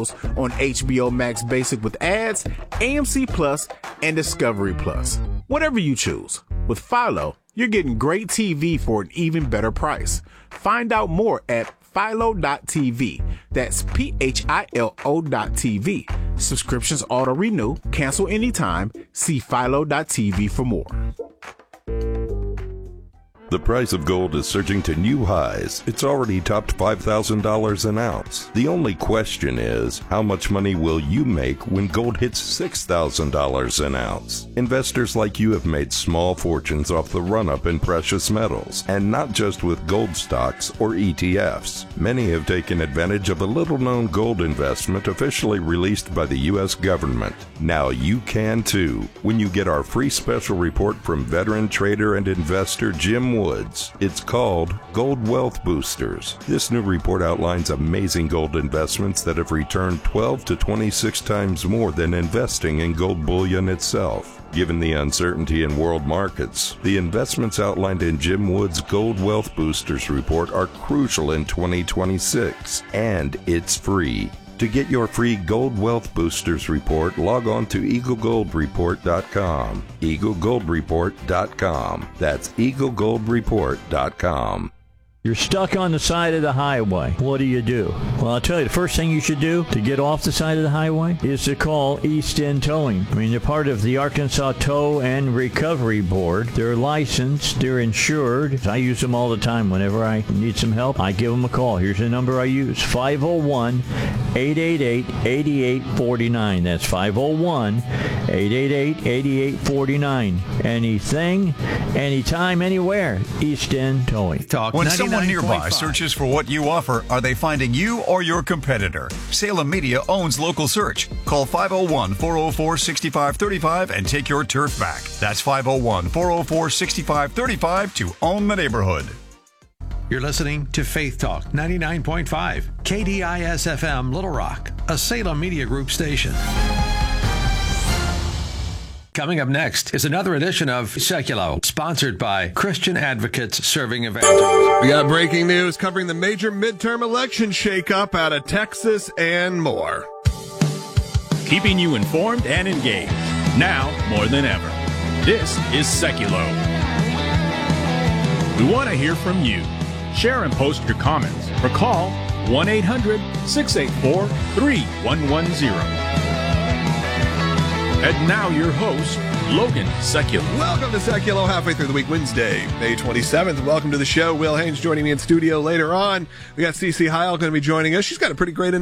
on HBO Max Basic with ads, AMC Plus, and Discovery Plus. Whatever you choose. With Philo, you're getting great TV for an even better price. Find out more at Philo.tv. That's PHILO.tv. Subscriptions auto-renew. Cancel anytime. See Philo.tv for more. The price of gold is surging to new highs. It's already topped $5,000 an ounce. The only question is, how much money will you make when gold hits $6,000 an ounce? Investors like you have made small fortunes off the run-up in precious metals, and not just with gold stocks or ETFs. Many have taken advantage of a little-known gold investment officially released by the U.S. government. Now you can too, when you get our free special report from veteran trader and investor Jim Woods. It's called Gold Wealth Boosters. This new report outlines amazing gold investments that have returned 12 to 26 times more than investing in gold bullion itself. Given the uncertainty in world markets, the investments outlined in Jim Woods' Gold Wealth Boosters report are crucial in 2026, and it's free. To get your free Gold Wealth Boosters report, log on to EagleGoldReport.com. EagleGoldReport.com. That's EagleGoldReport.com. You're stuck on the side of the highway. What do you do? Well, I'll tell you, the first thing you should do to get off the side of the highway is to call East End Towing. I mean, they're part of the Arkansas Tow and Recovery Board. They're licensed. They're insured. I use them all the time. Whenever I need some help, I give them a call. Here's the number I use, 501-888-8849. That's 501-888-8849. Anything, anytime, anywhere. East End Towing. Talk. When someone nearby searches for what you offer, are they finding you or your competitor? Salem Media owns Local Search. Call 501-404-6535 and take your turf back. That's 501-404-6535 to own the neighborhood. You're listening to Faith Talk 99.5, KDIS-FM Little Rock, a Salem Media Group station. Coming up next is another edition of Seculo, sponsored by Christian Advocates Serving Evangelism. We got breaking news covering the major midterm election shakeup out of Texas and more. Keeping you informed and engaged, now more than ever. This is Seculo. We want to hear from you. Share and post your comments or call 1-800-684-3110. And now your host, Logan Seculo. Welcome to Seculo, halfway through the week, Wednesday, May 27th. Welcome to the show. Will Haynes joining me in studio later on. We got CeCe Heil going to be joining us. She's got a pretty great